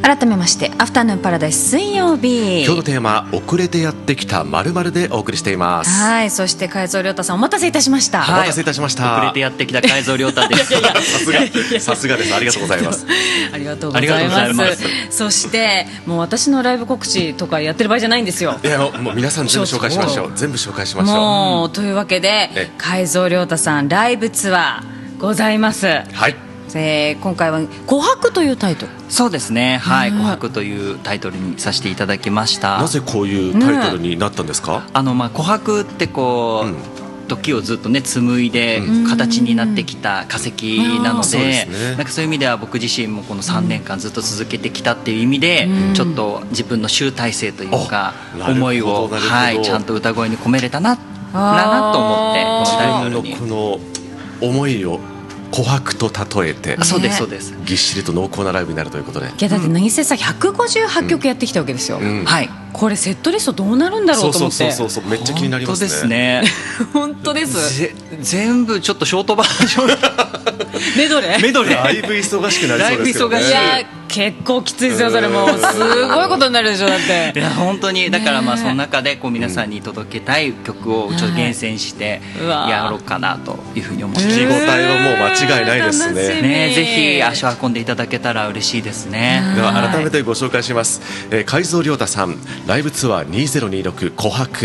改めましてアフタヌーンパラダイス水曜日、 今日のテーマ、遅れてやってきた〇〇でお送りしています。 はい、そして海蔵亮太さんお待たせいたしました。 お待たせいたしました。 遅れてやってきた海蔵亮太です。 さすがです。ありがとうございます。 ありがとうございます。そしてもう私のライブ告知とかやってる場合じゃないんですよ。 いや、もう皆さん全部紹介しましょう。全部紹介しましょう。 もうというわけで海蔵亮太さんライブツアーございます。 はい。 今回は琥珀というタイトル。 そうですね、はい、琥珀というタイトルにさせていただきました。 なぜこういうタイトルになったんですか？ 琥珀ってこう、時をずっとね紡いで形になってきた化石なので、なんかそういう意味では僕自身もこの3年間ずっと続けてきたっていう意味で、ちょっと自分の集大成というか思いを、はい、ちゃんと歌声に込めれたなと思ってこのタイトルに。 自分のこの思いを琥珀と例えて、 そうですそうです、 ぎっしりと濃厚なライブになるということで。 いやだって渚さん158曲やってきたわけですよ。はい、これセットリストどうなるんだろうと思って。 そうめっちゃ気になりますね。 本当です。 全部ちょっとショートバージョンメドレーだいぶ忙しくなりそうですけどね。 いや結構きついですよそれ。もすごいことになるでしょだって。 いや本当にだからその中でこう皆さんに届けたい曲をちょっと厳選してやろうかなというふうに思って。 聞き応えはもう間違いないですね。 ぜひ足を運んでいただけたら嬉しいですね。 では改めてご紹介します。海蔵亮太さんライブツアー2026琥珀